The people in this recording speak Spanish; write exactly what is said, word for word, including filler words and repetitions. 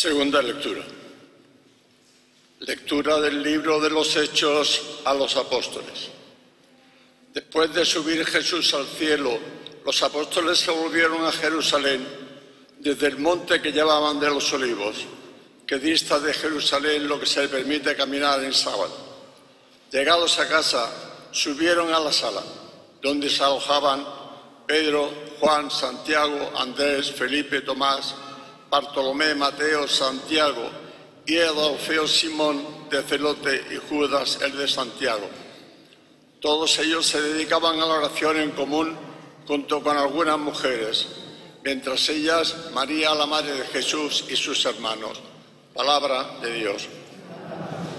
Segunda lectura. Lectura del libro de los Hechos a los Apóstoles. Después de subir Jesús al cielo, los apóstoles se volvieron a Jerusalén desde el monte que llamaban de los Olivos, que dista de Jerusalén lo que se le permite caminar en sábado. Llegados a casa, subieron a la sala, donde se alojaban Pedro, Juan, Santiago, Andrés, Felipe, Tomás, Bartolomé, Mateo, Santiago y Adolfeo, Simón de Celote y Judas, el de Santiago. Todos ellos se dedicaban a la oración en común junto con algunas mujeres, mientras ellas, María, la madre de Jesús, y sus hermanos. Palabra de Dios.